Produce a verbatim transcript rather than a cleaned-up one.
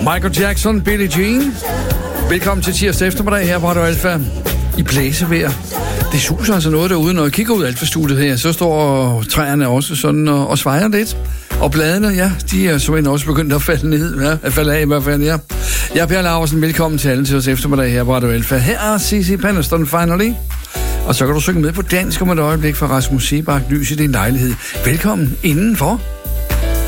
Michael Jackson, Billie Jean. Velkommen til tirsdag eftermiddag her på Radio Alfa i blæsevejr. Det suser altså noget derude, når jeg kigger ud af Alfa-studiet her. Så står træerne også sådan og, og svejer lidt. Og bladene, ja, de er så også begyndt at falde ned. Ja, at falde af i hvert fald, ja. Jeg er Per Laursen, velkommen til alle til os eftermiddag her på Radio Alfa. Her er C C Peniston Finally. Og så kan du synge med på dansk om et øjeblik fra Rasmus Sebak, Lys i din lejlighed. Velkommen indenfor.